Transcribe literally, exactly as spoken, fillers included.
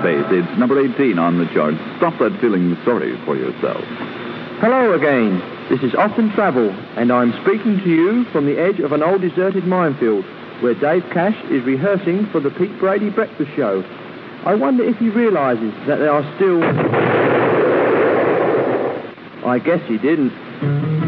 Face. It's number eighteen on the chart. Stop that feeling sorry for yourself. Hello again. This is Austin Travel, and I'm speaking to you from the edge of an old deserted minefield where Dave Cash is rehearsing for the Pete Brady Breakfast Show. I wonder if he realizes that there are still... I guess he didn't.